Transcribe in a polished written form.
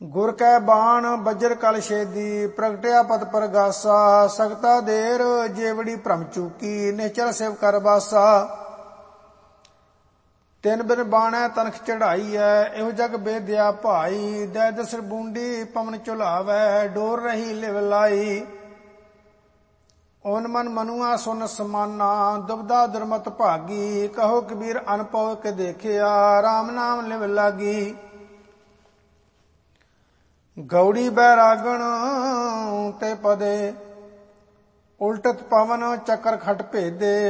ਗੁਰ ਕੈ ਬਾਣ ਬੱਜਰ ਕਲ ਛੇਦੀ, ਪ੍ਰਗਟਿਆ ਪਤ ਪਰਗਾਸਾ। ਸਕਤਾ ਦੇਰ ਜੇਵੜੀ ਭ੍ਰਮ ਚੂਕੀ, ਨਿਹਚਲ ਸਿਵ ਕਰ ਬਾਸਾ। ਤਿਨ ਬਿਨ ਬਾਣੈ ਤਨਖ ਚੜਾਈਐ, ਇਹੋ ਜਗ ਬੇਦਿਆ ਭਾਈ। ਦੈ ਦਸਰ ਬੂੰਡੀ ਪਵਨ ਝੁਲਾਵੈ, ਡੋਰ ਰਹੀ ਲਿਵ ਲਾਈ। ਓਨ ਮਨ ਮਨੁਆ ਸੁਨ ਸਮਾਨਾ, ਦੁਬਦਾ ਦੁਰਮਤ ਭਾਗੀ। ਕਹੋ ਕਬੀਰ ਅਨਪਉ ਕੇ ਦੇਖਿਆ, ਰਾਮ ਨਾਮ ਲਿਵ ਲਾਗੀ। ਗੌੜੀ ਬੈਰਾਗਣ ਤੇ ਪਦੇ, ਉਲਟਤ ਪਵਨ ਚੱਕਰ ਖਟ ਭੇਦੇ।